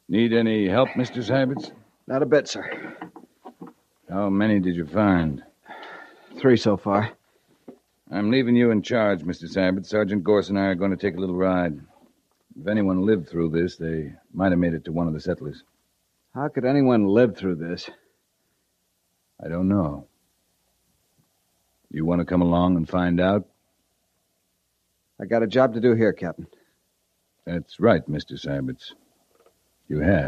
Need any help, Mr. Sabbits? Not a bit, sir. How many did you find? 3 so far. I'm leaving you in charge, Mr. Sabbits. Sergeant Gorse and I are going to take a little ride. If anyone lived through this, they might have made it to one of the settlers. How could anyone live through this? I don't know. You want to come along and find out? I got a job to do here, Captain. That's right, Mr. Sabbits. You have.